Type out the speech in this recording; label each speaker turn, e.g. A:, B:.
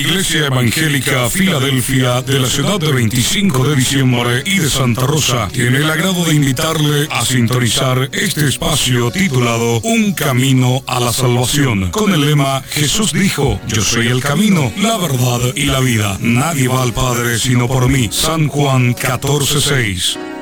A: Iglesia Evangélica Filadelfia de la ciudad de 25 de diciembre y de Santa Rosa tiene el agrado de invitarle a sintonizar este espacio titulado Un Camino a la Salvación, con el lema Jesús dijo, yo soy el camino, la verdad y la vida. Nadie va al Padre sino por mí. San Juan 14:6.